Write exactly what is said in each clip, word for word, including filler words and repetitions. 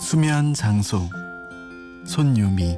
수면 장소 손유미.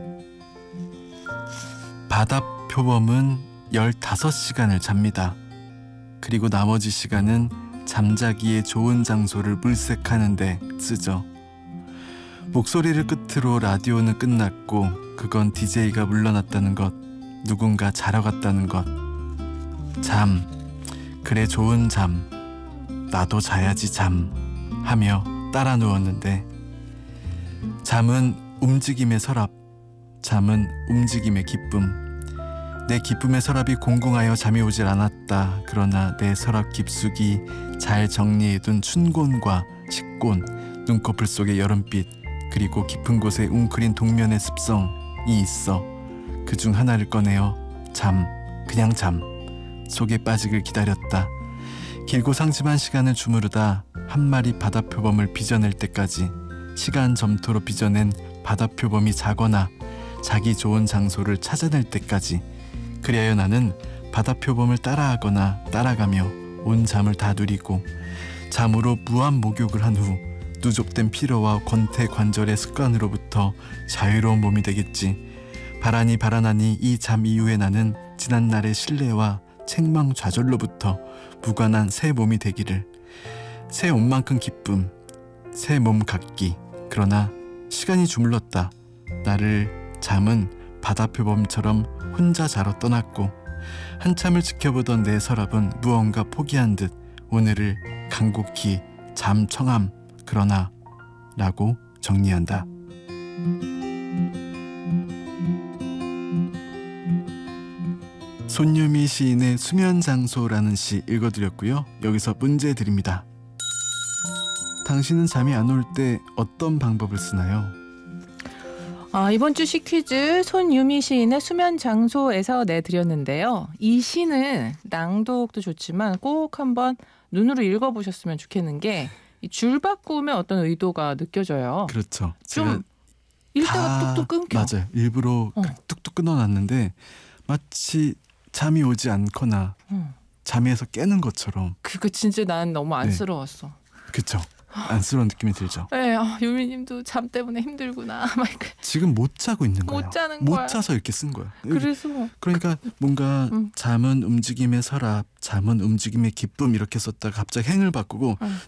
바다 표범은 열다섯 시간을 잡니다. 그리고 나머지 시간은 잠자기에 좋은 장소를 물색하는 데 쓰죠. 목소리를 끝으로 라디오는 끝났고 그건 디제이가 물러났다는 것, 누군가 자러 갔다는 것. 잠, 그래 좋은 잠, 나도 자야지 잠 하며 따라 누웠는데 잠은 움직임의 서랍, 잠은 움직임의 기쁨. 내 기쁨의 서랍이 공공하여 잠이 오질 않았다. 그러나 내 서랍 깊숙이 잘 정리해둔 춘곤과 식곤, 눈꺼풀 속의 여름빛, 그리고 깊은 곳에 웅크린 동면의 습성이 있어. 그중 하나를 꺼내어 잠, 그냥 잠 속에 빠지길 기다렸다. 길고 상심한 시간을 주무르다 한 마리 바다표범을 빚어낼 때까지, 시간 점토로 빚어낸 바다표범이 자거나 자기 좋은 장소를 찾아낼 때까지, 그리하여 나는 바다표범을 따라하거나 따라가며 온 잠을 다 누리고 잠으로 무한 목욕을 한 후 누적된 피로와 권태 관절의 습관으로부터 자유로운 몸이 되겠지. 바라니 바라나니 이 잠 이후에 나는 지난날의 신뢰와 책망 좌절로부터 무관한 새 몸이 되기를. 새 옷만큼 기쁨, 새 몸 갖기. 그러나 시간이 주물렀다. 나를 잠은 바다표범처럼 혼자 자러 떠났고 한참을 지켜보던 내 서랍은 무언가 포기한 듯 오늘을 간곡히 잠 청함 그러나 라고 정리한다. 손유미 시인의 수면 장소라는 시 읽어드렸고요. 여기서 문제 드립니다. 당신은 잠이 안 올 때 어떤 방법을 쓰나요? 아, 이번 주 시퀴즈 손유미 시인의 수면 장소에서 내드렸는데요. 이 시는 낭독도 좋지만 꼭 한번 눈으로 읽어보셨으면 좋겠는 게 이 줄 바꾸면 어떤 의도가 느껴져요. 그렇죠. 좀 읽다가 뚝뚝 끊겨. 맞아요. 일부러 어. 뚝뚝 끊어놨는데 마치 잠이 오지 않거나 음. 잠에서 깨는 것처럼. 그거 진짜 난 너무 안쓰러웠어. 그렇죠. 안쓰러운 느낌이 들죠. 네, 아, 유미님도 잠 때문에 힘들구나. 막 이렇게. 지금 못 자고 있는 거예요. 못 자는 못 거야. 자서 이렇게 쓴 거예요. 그래서 그러니까 뭔가 음. 잠은 움직임의 서랍, 잠은 움직임의 기쁨 이렇게 썼다가 갑자기 행을 바꾸고 음.